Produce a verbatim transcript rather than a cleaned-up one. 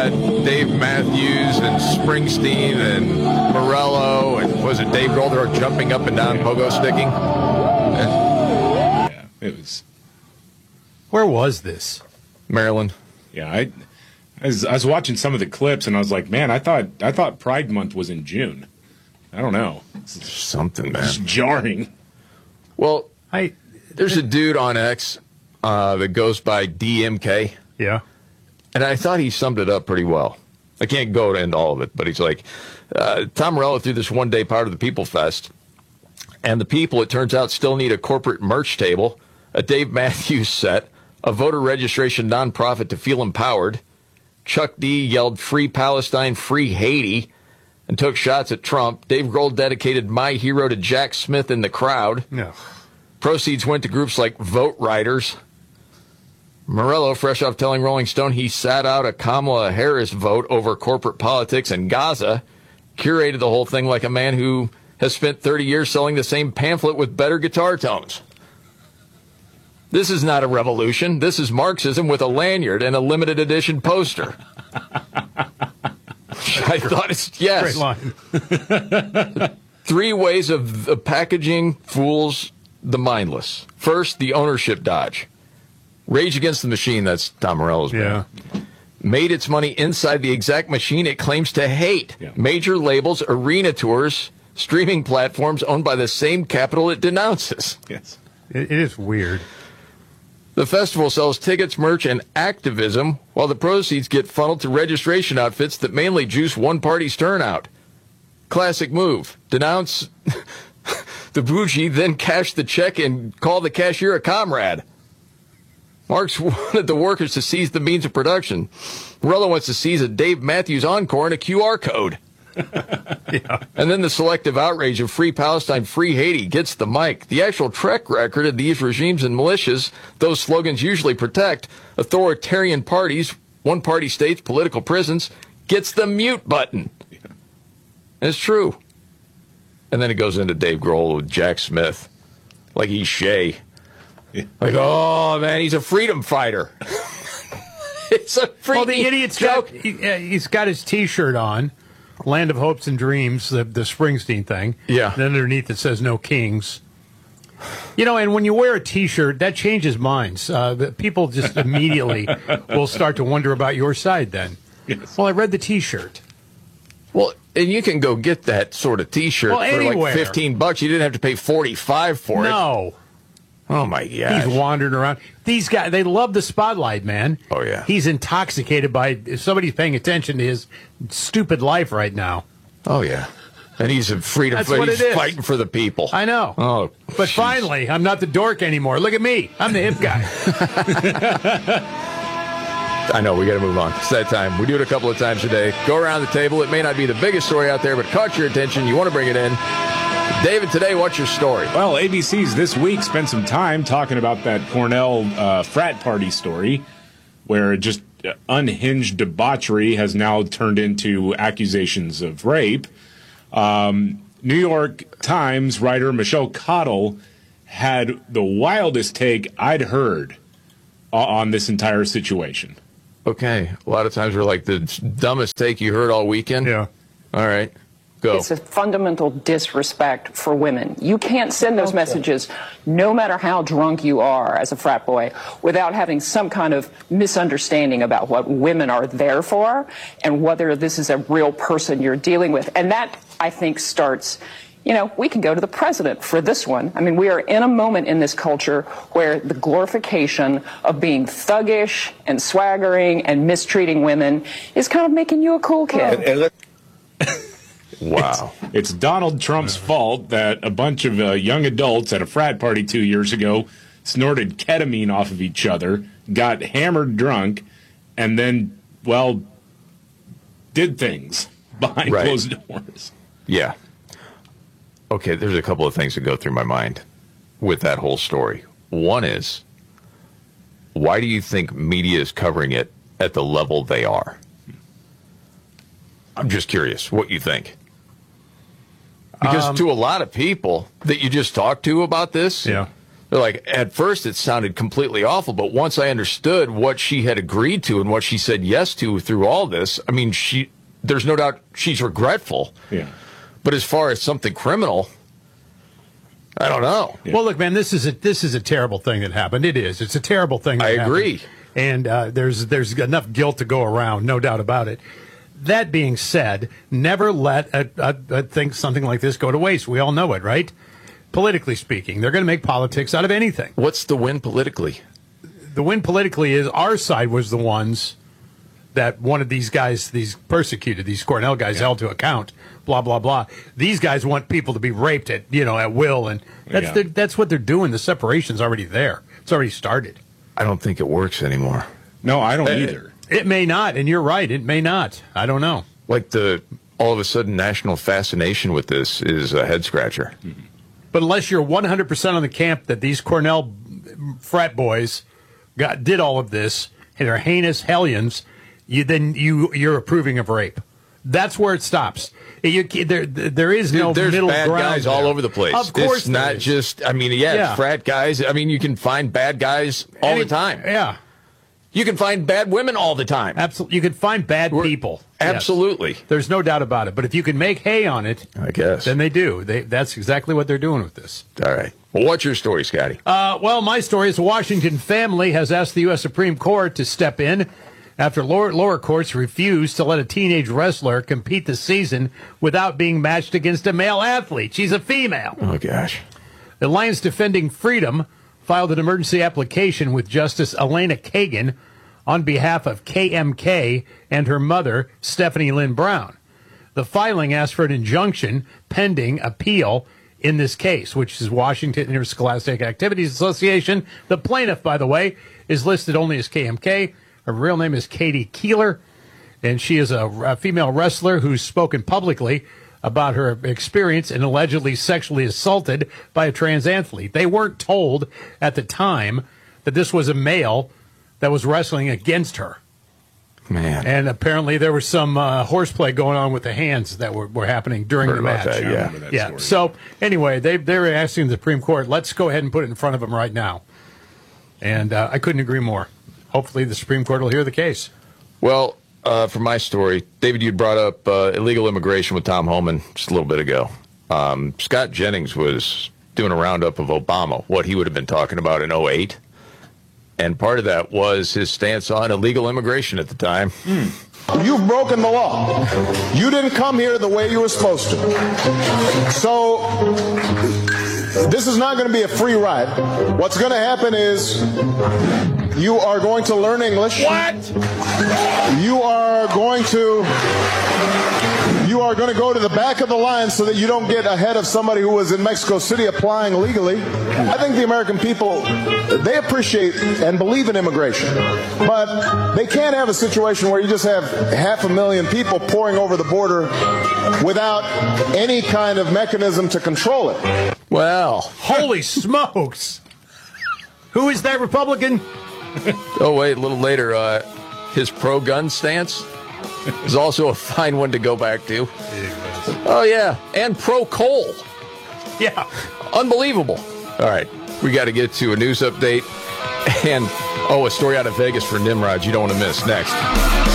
Dave Matthews and Springsteen and Morello and was it Dave Grohl? They were jumping up and down, pogo sticking. Yeah, it was. Where was this? Maryland. Yeah, I, I, was, I was watching some of the clips and I was like, man, I thought I thought Pride Month was in June. I don't know. It's something, man. It's jarring. Well, I there's a dude on X uh, that goes by D M K. Yeah. And I thought he summed it up pretty well. I can't go into all of it, but he's like, uh, Tom Morello threw this one-day part of the People Fest, and the people, it turns out, still need a corporate merch table, a Dave Matthews set, a voter registration nonprofit to feel empowered. Chuck D yelled, "Free Palestine, free Haiti," and took shots at Trump. Dave Grohl dedicated "My Hero" to Jack Smith in the crowd. No. Proceeds went to groups like Vote Riders. Morello, fresh off telling Rolling Stone he sat out a Kamala Harris vote over corporate politics in Gaza, curated the whole thing like a man who has spent thirty years selling the same pamphlet with better guitar tones. This is not a revolution. This is Marxism with a lanyard and a limited edition poster. I thought it's, yes. Great line. Three ways of, of packaging fools the mindless. First, the ownership dodge. Rage Against the Machine, that's Tom Morello's band. Yeah. Made its money inside the exact machine it claims to hate. Yeah. Major labels, arena tours, streaming platforms owned by the same capital it denounces. Yes. It, it is weird. The festival sells tickets, merch, and activism, while the proceeds get funneled to registration outfits that mainly juice one party's turnout. Classic move. Denounce the bougie, then cash the check and call the cashier a comrade. Marx wanted the workers to seize the means of production. Morello wants to seize a Dave Matthews Encore and a Q R code. Yeah. And then the selective outrage of Free Palestine, Free Haiti gets the mic. The actual track record of these regimes and militias, those slogans usually protect authoritarian parties, one-party states, political prisons, gets the mute button. Yeah. And it's true. And then it goes into Dave Grohl with Jack Smith, like he's Shay. Yeah. Like, oh, man, he's a freedom fighter. It's a freaking Well, the idiot's joke. got, he, uh, he's got his T-shirt on, Land of Hopes and Dreams, the, the Springsteen thing. Yeah. And underneath it says no kings. You know, and when you wear a T-shirt, that changes minds. Uh, the people just immediately will start to wonder about your side then. Yes. Well, I read the T-shirt. Well, and you can go get that sort of T-shirt Well, for anywhere. like fifteen bucks. You didn't have to pay forty-five for it. No. Oh, my gosh. He's wandering around. These guys, they love the spotlight, man. Oh, yeah. He's intoxicated by, if somebody's paying attention to his stupid life right now. Oh, yeah. And he's a freedom That's fighter. what He's it is. fighting for the people. I know. Oh, But geez. finally, I'm not the dork anymore. Look at me. I'm the hip guy. I know, we got to move on. It's that time. We do it a couple of times a day. Go around the table. It may not be the biggest story out there, but caught your attention. You want to bring it in. David, today, what's your story? Well, A B C's This Week spent some time talking about that Cornell uh, frat party story, where just unhinged debauchery has now turned into accusations of rape. Um, New York Times writer Michelle Cottle had the wildest take I'd heard uh, on this entire situation. Okay. A lot of times we're like the dumbest take you heard all weekend. Yeah. All right. Go. It's a fundamental disrespect for women. You can't send those messages, no matter how drunk you are as a frat boy, without having some kind of misunderstanding about what women are there for and whether this is a real person you're dealing with. And that, I think, starts, you know, we can go to the president for this one. I mean, we are in a moment in this culture where the glorification of being thuggish and swaggering and mistreating women is kind of making you a cool kid. Wow. It's, it's Donald Trump's fault that a bunch of uh, young adults at a frat party two years ago snorted ketamine off of each other, got hammered drunk, and then, well, did things behind Right. closed doors. Yeah. Okay, there's a couple of things that go through my mind with that whole story. One is, why do you think media is covering it at the level they are? I'm just curious what you think. Because Um, to a lot of people that you just talked to about this, Yeah. They're like, at first it sounded completely awful, but once I understood what she had agreed to and what she said yes to through all this, I mean, she there's no doubt she's regretful. Yeah. But as far as something criminal, I don't know. Yeah. Well, look, man, this is a this is a terrible thing that happened. It is. It's a terrible thing. That I happened. agree. And uh, there's there's enough guilt to go around, no doubt about it. That being said, never let a, a, a thing something like this go to waste. We all know it, right? Politically speaking, they're going to make politics out of anything. What's the win politically? The win politically is our side was the ones that wanted these guys, these persecuted, these Cornell guys held to account. Blah blah blah. These guys want people to be raped at you know at will, and that's Yeah. the, that's what they're doing. The separation's already there. It's already started. I don't think it works anymore. No, I don't Uh, either. It may not, and you're right. It may not. I don't know. Like the all of a sudden national fascination with this is a head scratcher. But unless you're one hundred percent on the camp that these Cornell frat boys got did all of this and are heinous hellions, you then you you're approving of rape. That's where it stops. You, there, there is no Dude, there's middle bad ground guys there. all over the place. Of course, it's not there is. just. I mean, yeah, Yeah. it's frat guys. I mean, you can find bad guys all Any- the time. Yeah, You can find bad women all the time. absolutely. You can find bad We're- people. Yes. Absolutely. There's no doubt about it. But if you can make hay on it, I guess. then they do. They, that's exactly what they're doing with this. All right. Well, what's your story, Scotty? Uh, well, my story is a Washington family has asked the U S Supreme Court to step in after lower, lower courts refused to let a teenage wrestler compete this season without being matched against a male athlete. She's a female. Oh, gosh. The Alliance Defending Freedom filed an emergency application with Justice Elena Kagan on behalf of K M K and her mother, Stephanie Lynn Brown. The filing asked for an injunction pending appeal in this case, which is Washington Interscholastic Activities Association. The plaintiff, by the way, is listed only as K M K. Her real name is Katie Keeler, and she is a, a female wrestler who's spoken publicly about her experience and allegedly sexually assaulted by a trans athlete. They weren't told at the time that this was a male that was wrestling against her. Man. And apparently there was some uh, horseplay going on with the hands that were, were happening during Heard the about match. that, I yeah. remember that Yeah. story. So anyway, they they were asking the Supreme Court, let's go ahead and put it in front of them right now. And uh, I couldn't agree more. Hopefully the Supreme Court will hear the case. Well, uh, for my story, David, you brought up uh, illegal immigration with Tom Homan just a little bit ago. Um, Scott Jennings was doing a roundup of Obama, what he would have been talking about in oh eight. And part of that was his stance on illegal immigration at the time. You've broken the law. You didn't come here the way you were supposed to. So, this is not going to be a free ride. What's going to happen is you are going to learn English. What? You are going to you are going to go to the back of the line so that you don't get ahead of somebody who was in Mexico City applying legally. I think the American people, they appreciate and believe in immigration, but they can't have a situation where you just have half a million people pouring over the border without any kind of mechanism to control it. Well, Holy smokes! Who is that Republican? oh, wait, a little later, uh, his pro-gun stance is also a fine one to go back to. Oh, yeah, and pro-coal. Yeah. Unbelievable. All right, we got to get to a news update and, oh, a story out of Vegas for Nimrod you don't want to miss next.